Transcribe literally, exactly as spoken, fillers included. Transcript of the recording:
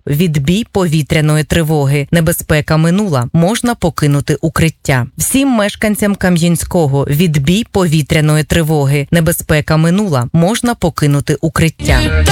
Відбій повітряної тривоги. Небезпека минула. Можна покинути укриття. Всім мешканцям Кам'янського. Відбій повітряної тривоги. Небезпека минула. Можна покинути укриття.